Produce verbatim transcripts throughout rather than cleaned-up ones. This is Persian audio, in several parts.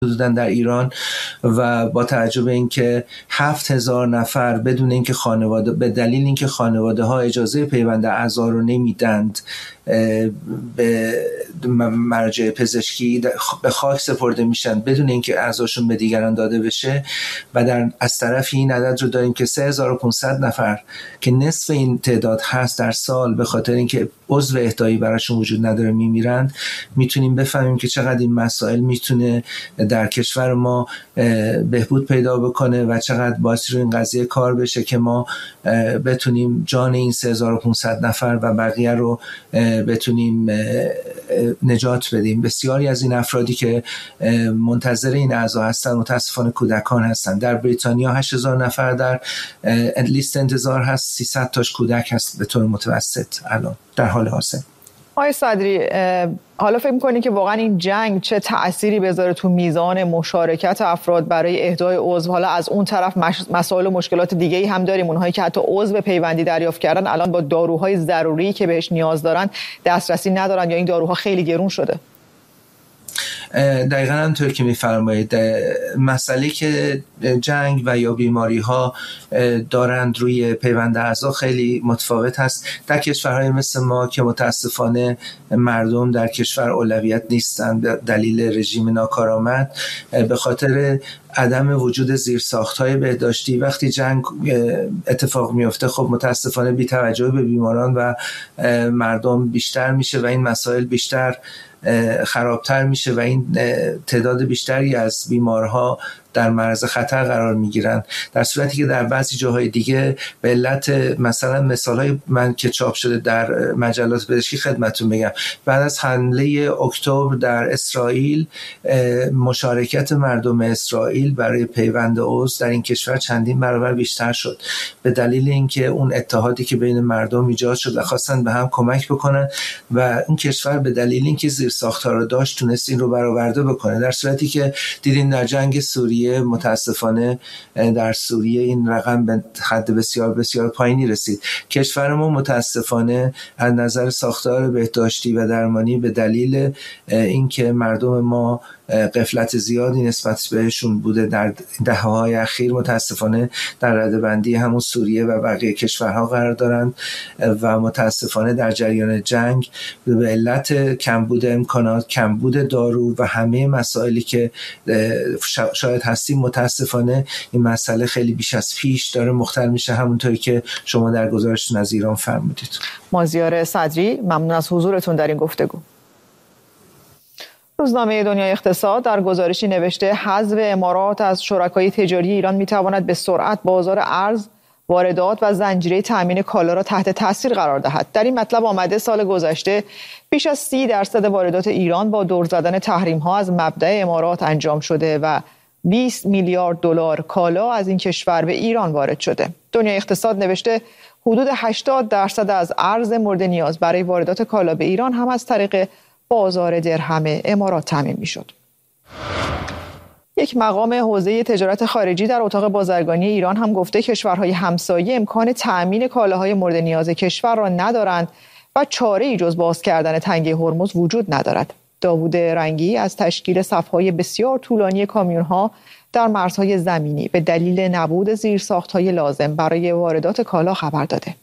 حدوداً در ایران و با توجه به اینکه هفت هزار نفر بدون اینکه خانواده به دلیل اینکه خانواده ها اجازه پیوند اعضا رو نمیدند به مراجع پزشکی به خاک سپرده میشن بدون اینکه اعضاشون به دیگران داده بشه و در از طرف این عدد رو داریم که سه هزار و پانصد نفر که نصف این تعداد هست در سال به خاطر اینکه عضو اهدایی براشون وجود نداره میمیرند، میتونیم بفهمیم که چقدر این مسائل میتونه در کشور ما بهبود پیدا بکنه و چقدر باعث رو این قضیه کار بشه که ما بتونیم جان این سه هزار و پانصد نفر و بقیه رو بتونیم نجات بدیم. بسیاری از این افرادی که منتظر این اعضا هستن متاسفانه کودکان هستن. در بریتانیا هشت هزار نفر در لیست انتظار هست، سیصد تاش کودک هست به طور متوسط الان در حال حاضر. آقای صدری، حالا فکر می‌کنید که واقعا این جنگ چه تأثیری بذاره تو میزان مشارکت افراد برای اهدای عضو؟ حالا از اون طرف مسائل و مشکلات دیگه‌ای هم داریم، اونهایی که حتی عضو پیوندی دریافت کردن الان با داروهای ضروری که بهش نیاز دارن دسترسی ندارن یا این داروها خیلی گرون شده. دقیقاً همونطور که می‌فرمایید، مسئله که جنگ و یا بیماری ها دارند روی پیوند اعضا خیلی متفاوت هست. در کشورهای مثل ما که متاسفانه مردم در کشور اولویت نیستند دلیل رژیم ناکارآمد، به خاطر عدم وجود زیرساخت‌های بهداشتی وقتی جنگ اتفاق میفته خب متاسفانه بی توجه به بیماران و مردم بیشتر میشه و این مسائل بیشتر خرابتر میشه و این تعداد بیشتری از بیمارها در معرض خطر قرار میگیرن، در صورتی که در بعضی جاهای دیگه به علت مثلا مثالهای من که چاپ شده در مجلات پزشکی خدمتتون بگم، بعد از حمله اکتبر در اسرائیل مشارکت مردم اسرائیل برای پیوند عضو در این کشور چندین برابر بیشتر شد به دلیل اینکه اون اتحادی که بین مردم ایجاد شد و خواستن به هم کمک بکنن و این کشور به دلیل اینکه زیرساخت‌ها رو داشت تونست این رو برآورده بکنه، در صورتی که دیدین در جنگ سوریه متاسفانه در سوریه این رقم به حد بسیار بسیار پایینی رسید. کشور ما متاسفانه از نظر ساختار بهداشتی و درمانی به دلیل اینکه مردم ما غفلت زیادی نسبت بهشون بوده در دهه‌های اخیر متاسفانه در رده‌بندی همون سوریه و بقیه کشورها قرار دارند و متاسفانه در جریان جنگ به علت کمبود امکانات، کمبود دارو و همه مسائلی که شاید هستیم متاسفانه این مسئله خیلی بیش از پیش داره مختل میشه، همونطوری که شما در گزارشتون از ایران فرمودید. مازیار صدری، ممنون از حضورتون در این گفتگو. روزنامه دنیای اقتصاد در گزارشی نوشته حذف امارات از شرکای تجاری ایران میتواند به سرعت بازار ارز، واردات و زنجیره تامین کالا را تحت تاثیر قرار دهد. در این مطلب آمده سال گذشته بیش از سی درصد واردات ایران با دور زدن تحریم ها از مبدأ امارات انجام شده و بیست میلیارد دلار کالا از این کشور به ایران وارد شده. دنیای اقتصاد نوشته حدود هشتاد درصد از ارز مورد نیاز برای واردات کالا به ایران هم از طریق بازار درهم امارات تامین میشد. یک مقام حوزه تجارت خارجی در اتاق بازرگانی ایران هم گفته کشورهای همسایه امکان تامین کالاهای مورد نیاز کشور را ندارند و چاره‌ای جز باز کردن تنگه هرمز وجود ندارد. داوود رنگی از تشکیل صف‌های بسیار طولانی کامیون‌ها در مرزهای زمینی به دلیل نبود زیرساخت‌های لازم برای واردات کالا خبر داده.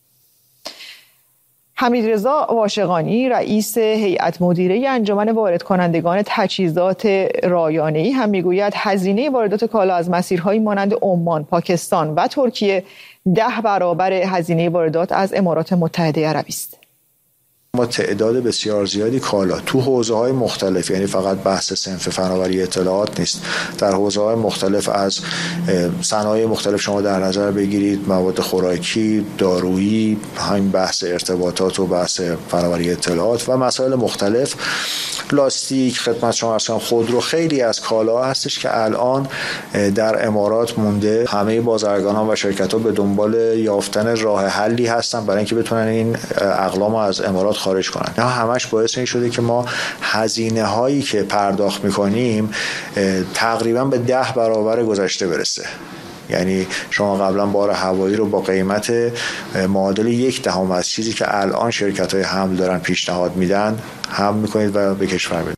حمیدرضا واشقانی رئیس هیئت مدیره انجمن وارد کنندگان تجهیزات رایانه‌ای هم میگوید هزینه واردات کالا از مسیرهای مانند عمان، پاکستان و ترکیه ده برابر هزینه واردات از امارات متحده عربی است. ما تعداد بسیار زیادی کالا تو حوزه‌های مختلف، یعنی فقط بحث صنف فناوری اطلاعات نیست، در حوزه‌های مختلف از صنایع مختلف شما در نظر بگیرید، مواد خوراکی، دارویی، همین بحث ارتباطات و بحث فناوری اطلاعات و مسائل مختلف، لاستیک، خدمت شما عرض کنم خودرو، خیلی از کالا هستش که الان در امارات مونده. همه بازرگانان و شرکت‌ها به دنبال یافتن راه حلی هستن برای اینکه بتونن این اقلام از امارات خارج کنن. نه همش باعث این شده که ما هزینه هایی که پرداخت میکنیم تقریبا به ده برابر گذشته برسه. یعنی شما قبلا بار هوایی رو با قیمت معادل یک دهم از چیزی که الان شرکت های حمل دارن پیشنهاد میدن حمل میکنید و به کشور میبرید.